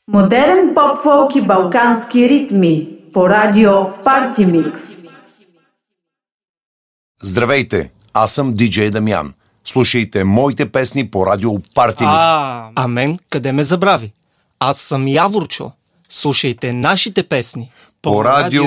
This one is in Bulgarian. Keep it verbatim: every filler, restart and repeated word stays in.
Модерен поп-фолк и балкански ритми по радио Party Mix. Здравейте, аз съм диджей Дамян. Слушайте моите песни по радио Party Mix. А, а мен къде ме забрави? Аз съм Яворчо. Слушайте нашите песни по радио